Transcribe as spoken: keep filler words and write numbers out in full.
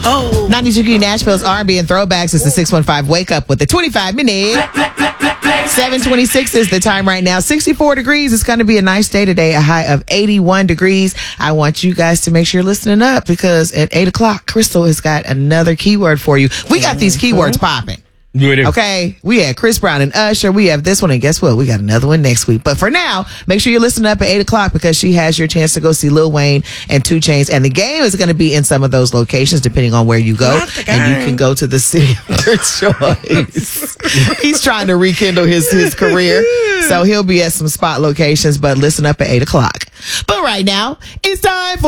Oh. ninety-two Q Nashville's R and B and throwbacks is the six one five Wake Up with the twenty-five minute. seven twenty-six is the time right now. sixty-four degrees. It's going to be a nice day today. A high of eighty-one degrees. I want you guys to make sure you're listening up because at eight o'clock, Crystal has got another keyword for you. We got these keywords popping. Okay, we had Chris Brown and Usher. We have this one, and guess what? We got another one next week. But for now, make sure you're listening up at eight o'clock because she has your chance to go see Lil Wayne and two Chainz. And the game is going to be in some of those locations, depending on where you go. And you can go to the city of your choice. He's trying to rekindle his, his career. So he'll be at some spot locations, but listen up at eight o'clock. But right now, it's time for